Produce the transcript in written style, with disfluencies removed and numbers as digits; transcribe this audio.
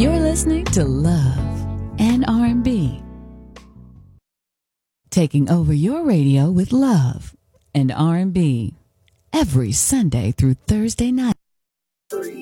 You're listening to Love and R&B. Taking over your radio with love and R&B every Sunday through Thursday night.